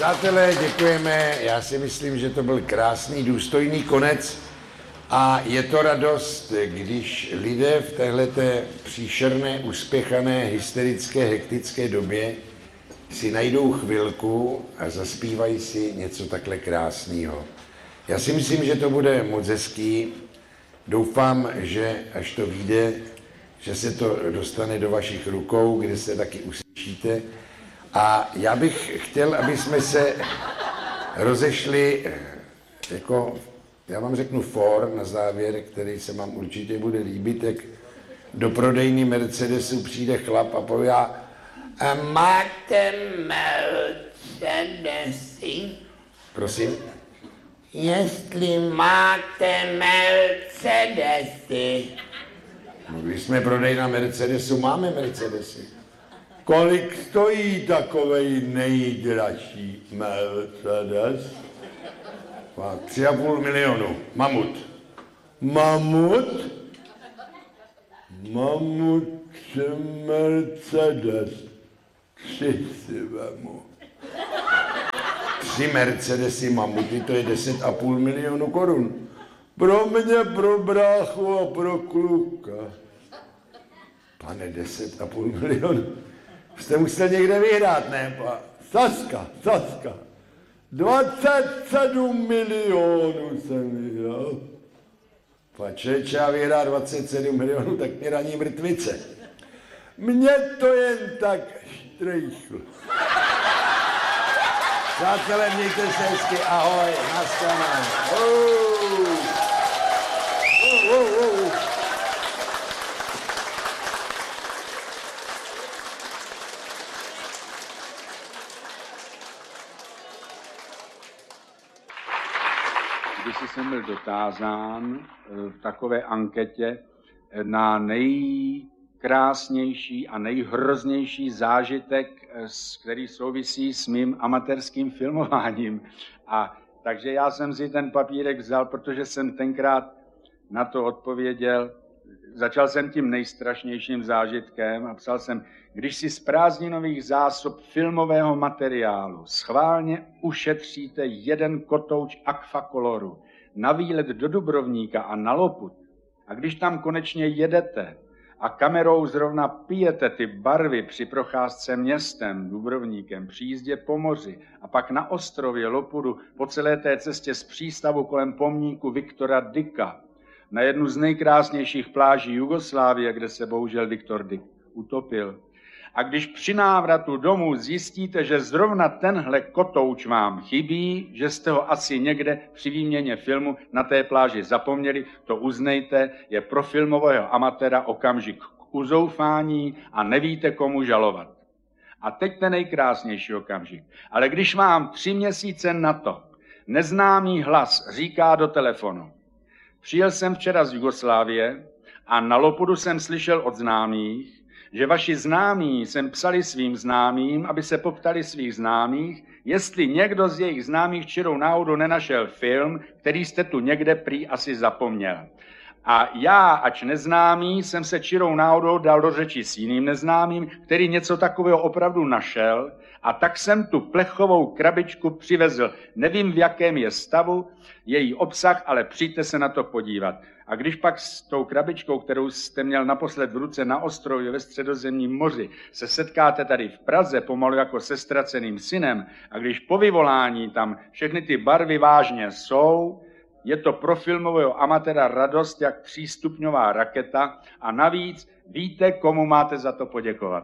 Přátelé, děkujeme. Já si myslím, že to byl krásný, důstojný konec. A je to radost, když lidé v téhleté příšerné, uspěchané, hysterické, hektické době si najdou chvilku a zaspívají si něco takhle krásného. Já si myslím, že to bude moc hezký. Doufám, že až to vyjde, že se to dostane do vašich rukou, kde se taky uslyšíte. A já bych chtěl, aby jsme se rozešli jako, já vám řeknu for na závěr, který se vám určitě bude líbit, jak do prodejny Mercedesu přijde chlap a povídá: a máte Mercedesy? Prosím? Jestli máte Mercedesy. No, když jsme prodejna Mercedesu, máme Mercedesy. Kolik stojí takovej nejdražší Mercedes? 3,5 milionu. Mamut. Mamut? Mamut Mercedes. 3 si vemu. 3 Mercedesy mamuty, to je 10,5 milionu korun. Pro mě, pro bráchu a pro kluka. Pane, 10,5 milionu. Jste musel někde vyhrát, ne? Saska. 27 milionů jsem vyhrál. Pačeč, já vyhrál 27 milionů, tak mě raní mrtvice. Mě to jen tak štrejchlo. Přátelé, mějte se hezky, ahoj, nashledanou. Když jsem byl dotázán v takové anketě na nejkrásnější a nejhroznější zážitek, který souvisí s mým amatérským filmováním. A takže já jsem si ten papírek vzal, protože jsem tenkrát na to odpověděl. Začal jsem tím nejstrašnějším zážitkem a psal jsem: když si z prázdninových zásob filmového materiálu schválně ušetříte 1 kotouč Aquakoloru na výlet do Dubrovníka a na Lopud, a když tam konečně jedete a kamerou zrovna pijete ty barvy při procházce městem, Dubrovníkem, při jízdě po moři a pak na ostrově Lopudu po celé té cestě z přístavu kolem pomníku Viktora Dicka na jednu z nejkrásnějších pláží Jugoslávie, kde se bohužel Viktor Dick utopil. A když při návratu domů zjistíte, že zrovna tenhle kotouč vám chybí, že jste ho asi někde při výměně filmu na té pláži zapomněli, to uznejte, je pro filmového amatéra okamžik k uzoufání a nevíte, komu žalovat. A teď ten nejkrásnější okamžik. Ale když vám 3 měsíce na to neznámý hlas říká do telefonu: přijel jsem včera z Jugoslávie a na Lopudu jsem slyšel od známých, že vaši známí sem psali svým známým, aby se poptali svých známých, jestli někdo z jejich známých čirou náhodou nenašel film, který jste tu někde prý asi zapomněl. A já, ač neznámý, jsem se čirou náhodou dal do řeči s jiným neznámým, který něco takového opravdu našel, a tak jsem tu plechovou krabičku přivezl. Nevím, v jakém je stavu její obsah, ale přijďte se na to podívat. A když pak s tou krabičkou, kterou jste měl naposled v ruce na ostrově ve Středozemním moři, se setkáte tady v Praze pomalu jako se ztraceným synem, a když po vyvolání tam všechny ty barvy vážně jsou, je to pro filmového amatéra radost jak 3stupňová raketa a navíc víte, komu máte za to poděkovat.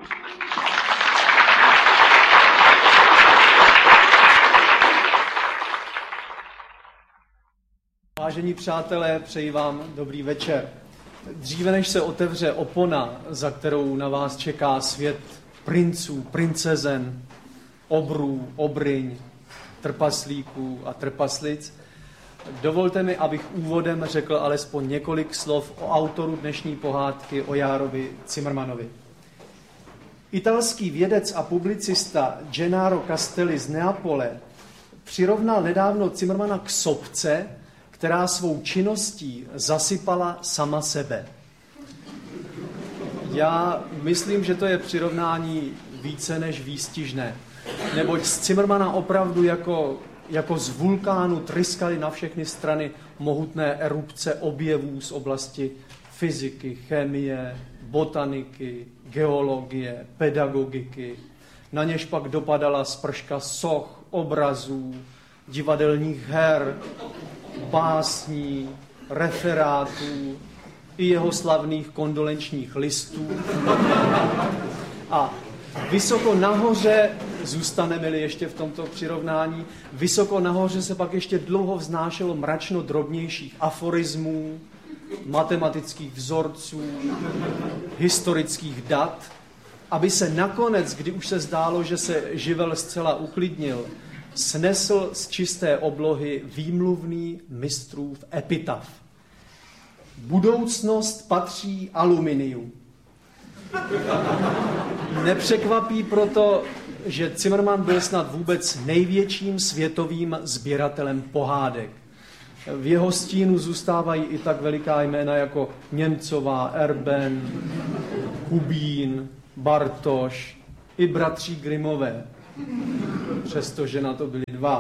Vážení přátelé, přeji vám dobrý večer. Dříve než se otevře opona, za kterou na vás čeká svět princů, princezen, obrů, obryň, trpaslíků a trpaslic, dovolte mi, abych úvodem řekl alespoň několik slov o autoru dnešní pohádky, o Járovi Cimrmanovi. Italský vědec a publicista Gennaro Castelli z Neapole přirovnal nedávno Cimrmana k sopce, která svou činností zasypala sama sebe. Já myslím, že to je přirovnání více než výstižné. Neboť z Zimmermana opravdu jako z vulkánu tryskaly na všechny strany mohutné erupce objevů z oblasti fyziky, chemie, botaniky, geologie, pedagogiky. Na něž pak dopadala sprška soch, obrazů, divadelních her, básní, referátů i jeho slavných kondolenčních listů. A vysoko nahoře, zůstaneme-li ještě v tomto přirovnání, vysoko nahoře se pak ještě dlouho vznášelo mračno drobnějších aforismů, matematických vzorců, historických dat, aby se nakonec, kdy už se zdálo, že se živel zcela uklidnil, snesl z čisté oblohy výmluvný mistrův epitaf. Budoucnost patří aluminiu. Nepřekvapí proto, že Zimmermann byl snad vůbec největším světovým sběratelem pohádek. V jeho stínu zůstávají i tak veliká jména jako Němcová, Erben, Kubín, Bartoš i bratří Grimmové, přestože na to byli dva.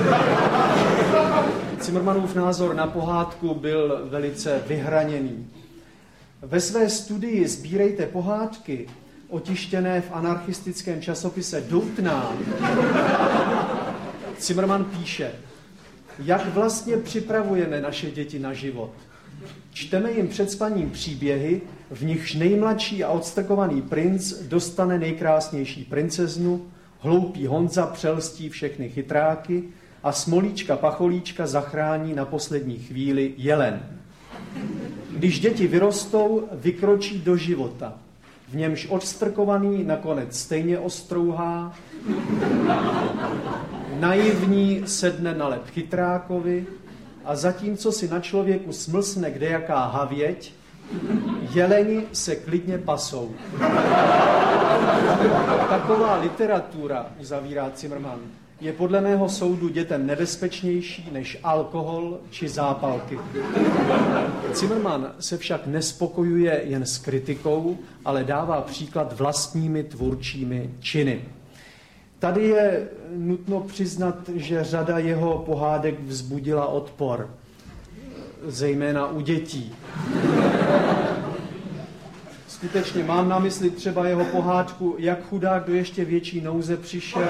Zimmermannův názor na pohádku byl velice vyhraněný. Ve své studii Sbírejte pohádky, otištěné v anarchistickém časopise Doutná, Zimmermann píše: jak vlastně připravujeme naše děti na život? Čteme jim před spaním příběhy, v nichž nejmladší a odstrkovaný princ dostane nejkrásnější princeznu, hloupý Honza přelstí všechny chytráky a Smolíčka Pacholíčka zachrání na poslední chvíli jelen. Když děti vyrostou, vykročí do života, v němž odstrkovaný nakonec stejně ostrouhá, naivní sedne na lep chytrákovi a zatímco si na člověku smlsne kdejaká havěť, jeleni se klidně pasou. Taková literatura, uzavírá Zimmermann, je podle mého soudu dětem nebezpečnější než alkohol či zápalky. Zimmermann se však nespokojuje jen s kritikou, ale dává příklad vlastními tvůrčími činy. Tady je nutno přiznat, že řada jeho pohádek vzbudila odpor, zejména u dětí. Skutečně mám na mysli třeba jeho pohádku Jak chudák do ještě větší nouze přišel,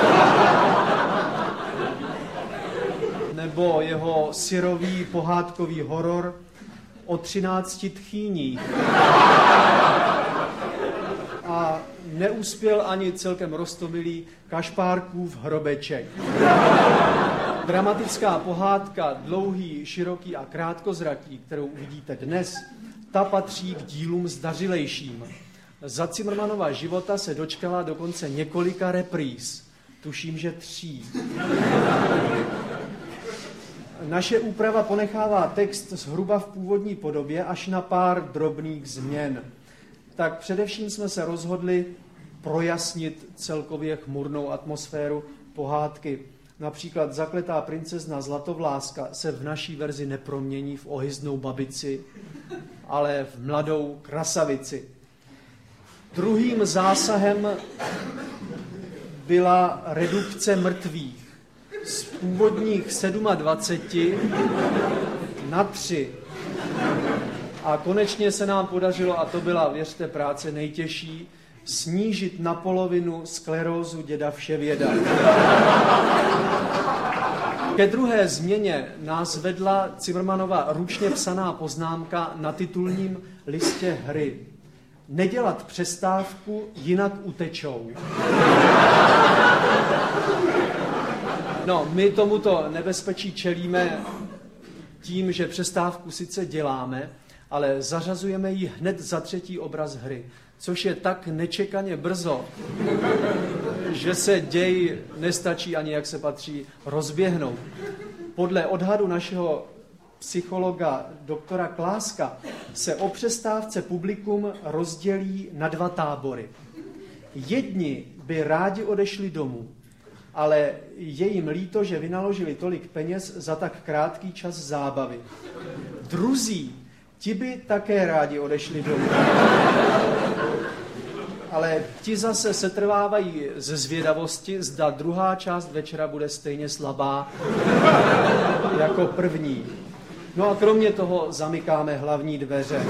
nebo jeho syrový pohádkový horor o 13 tchýních. A neuspěl ani celkem roztomilý Kašpárkův hrobeček. Dramatická pohádka Dlouhý, široký a krátkozraký, kterou uvidíte dnes, ta patří k dílům zdařilejším. Za Zimmermannova života se dočkala dokonce několika repríz. Tuším, že 3. Naše úprava ponechává text zhruba v původní podobě až na pár drobných změn. Tak především jsme se rozhodli projasnit celkově chmurnou atmosféru pohádky. Například zakletá princezna Zlatovláska se v naší verzi nepromění v ohyznou babici, ale v mladou krasavici. Druhým zásahem byla redukce mrtvých z původních 27 na 3. A konečně se nám podařilo, a to byla, věřte, práce nejtěžší, snížit na polovinu sklerózu děda Vševěda. Ke druhé změně nás vedla Zimmermannova ručně psaná poznámka na titulním listě hry. Nedělat přestávku, jinak utečou. No, my tomuto nebezpečí čelíme tím, že přestávku sice děláme, ale zařazujeme ji hned za 3. obraz hry, což je tak nečekaně brzo, že se děj nestačí ani, jak se patří, rozběhnout. Podle odhadu našeho psychologa doktora Kláska se o přestávce publikum rozdělí na 2 tábory. Jedni by rádi odešli domů, ale je jim líto, že vynaložili tolik peněz za tak krátký čas zábavy. Druzí, ti by také rádi odešli domů. ale ti zase setrvávají ze zvědavosti, zda druhá část večera bude stejně slabá jako první. No a kromě toho zamykáme hlavní dveře.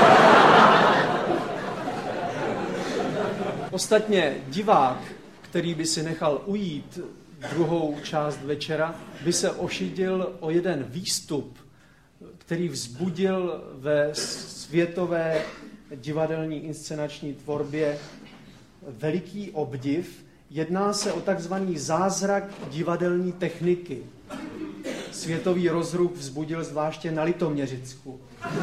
Ostatně divák, který by si nechal ujít druhou část večera, by se ošidil o jeden výstup, který vzbudil ve světové divadelní inscenační tvorbě veliký obdiv. Jedná se o takzvaný zázrak divadelní techniky. Světový rozruch vzbudil zvláště na Litoměřicku.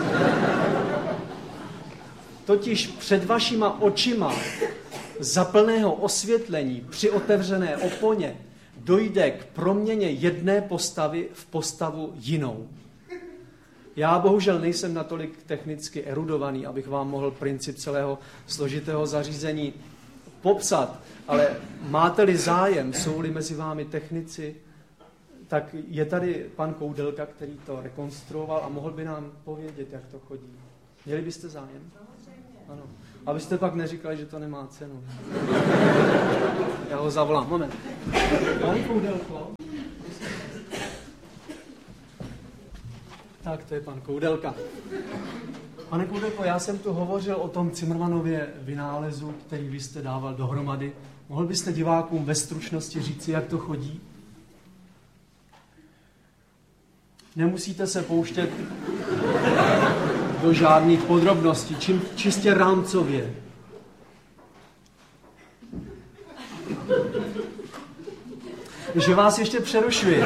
Totiž před vašima očima za plného osvětlení při otevřené oponě dojde k proměně jedné postavy v postavu jinou. Já bohužel nejsem natolik technicky erudovaný, abych vám mohl princip celého složitého zařízení popsat, ale máte-li zájem, jsou-li mezi vámi technici, tak je tady pan Koudelka, který to rekonstruoval a mohl by nám povědět, jak to chodí. Měli byste zájem? Ano. Abyste pak neříkali, že to nemá cenu. Já ho zavolám. Moment. Pane Koudelko. Tak, to je pan Koudelka. Pane Koudelko, já jsem tu hovořil o tom Zimmermannově vynálezu, který vy jste dával dohromady. Mohl byste divákům ve stručnosti říci, jak to chodí? Nemusíte se pouštět do žádných podrobností, čistě rámcově. Že vás ještě přerušuji.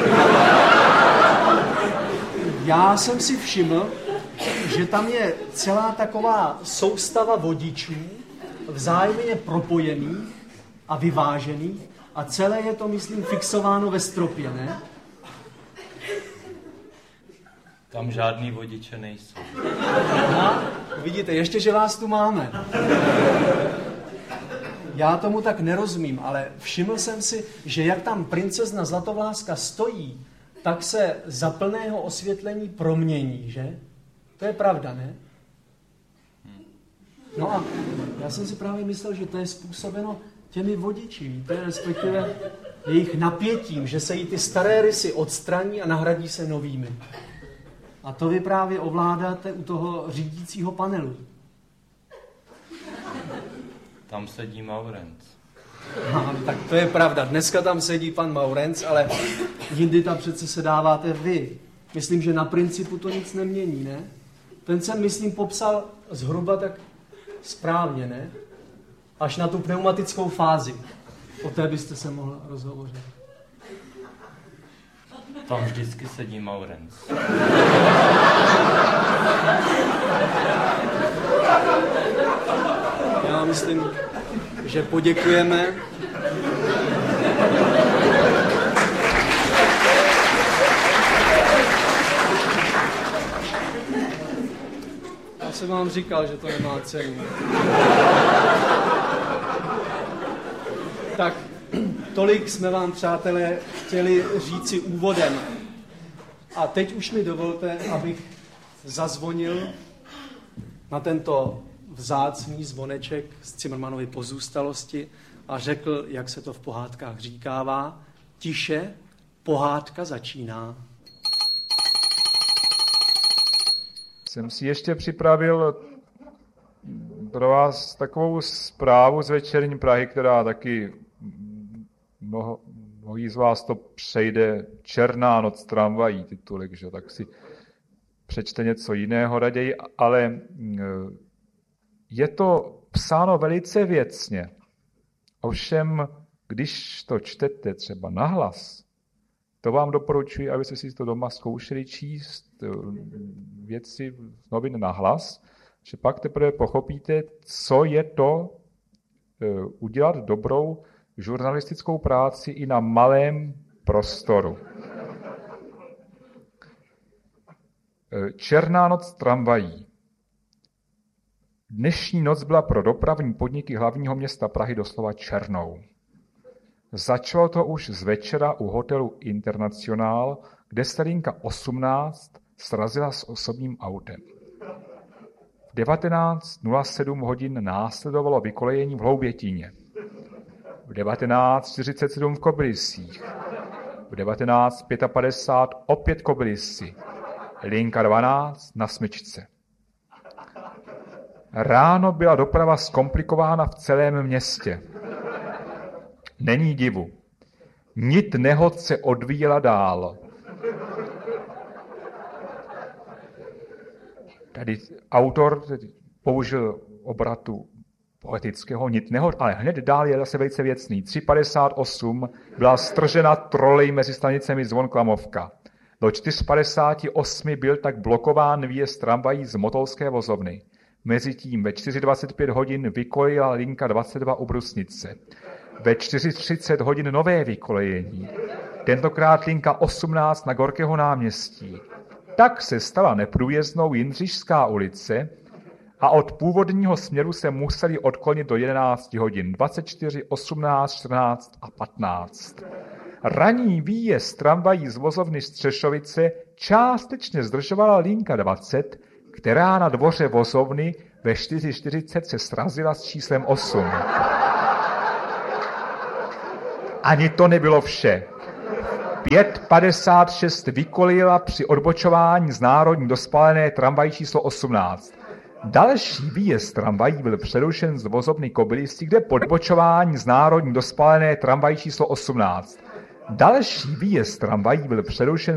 Já jsem si všiml, že tam je celá taková soustava vodičů, vzájemně propojených a vyvážených a celé je to, myslím, fixováno ve stropě, ne? Tam žádný vodiče nejsou. Aha, vidíte, ještě, že vás tu máme. Já tomu tak nerozumím, ale všiml jsem si, že jak tam princezna Zlatovláska stojí, tak se za plného osvětlení promění, že? To je pravda, ne? No a já jsem si právě myslel, že to je způsobeno těmi vodiči, víte, respektive jejich napětím, že se jí ty staré rysy odstraní a nahradí se novými. A to vy právě ovládáte u toho řídícího panelu. Tam sedí Maurenc. No, tak to je pravda. Dneska tam sedí pan Maurenc, ale jindy tam přece se dáváte vy. Myslím, že na principu to nic nemění, ne? Ten jsem, myslím, popsal zhruba tak správně, ne? Až na tu pneumatickou fázi. O té byste se mohl rozhovořit. Tam vždycky sedí Maurenc. Já myslím, že poděkujeme. Já jsem vám říkal, že to nemá cenu. Tak, tolik jsme vám, přátelé, chtěli říci úvodem. A teď už mi dovolte, abych zazvonil na tento vzácný zvoneček z Zimmermannovy pozůstalosti a řekl, jak se to v pohádkách říkává, tiše, pohádka začíná. Jsem si ještě připravil pro vás takovou zprávu z Večerní Prahy, která taky mnohý z vás to přejde, Černá noc tramvají titulek, že? Tak si přečte něco jiného raději, ale je to psáno velice věcně. Ovšem, když to čtete třeba nahlas, to vám doporučuji, abyste si to doma zkoušeli číst věci z novin nahlas, že pak teprve pochopíte, co je to udělat dobrou žurnalistickou práci i na malém prostoru. Černá noc tramvají. Dnešní noc byla pro dopravní podniky hlavního města Prahy doslova černou. Začalo to už z večera u hotelu Internacionál, kde starinka 18 srazila s osobním autem. v 19:07 hodin následovalo vykolejení v Hloubětíně, v 19:47 v Kobylisích, v 19:55 opět Kobylisy, linka 12 na Smyčce. Ráno byla doprava zkomplikována v celém městě. Není divu. Nit nehod se odvíjela dál. Tady autor použil obratu poetického nit nehod, ale hned dál je zase velice věcný. 3:58 byla stržena trolej mezi stanicemi Zvon Klamovka. Do 4:58 byl tak blokován výjezd tramvají z Motolské vozovny. Mezitím ve 4:25 hodin vykolejila linka 22 u Brusnice. Ve 4:30 hodin nové vykolejení. Tentokrát linka 18 na Gorkého náměstí. Tak se stala neprůjezdnou Jindřišská ulice a od původního směru se museli odklonit do 11 hodin. 24, 18, 14 a 15. Ranní výjezd tramvají z vozovny Střešovice částečně zdržovala linka 20, která na dvoře vozovny ve 4:40 se srazila s číslem 8. Ani to nebylo vše. 5:56 vykolejila při odbočování z národní do spálené tramvají číslo 18. Další výjezd tramvají byl přerušen z vozovny Kobylisy, kde po odbočování z národní do spálené tramvají číslo 18. Další výjezd tramvají byl přerušen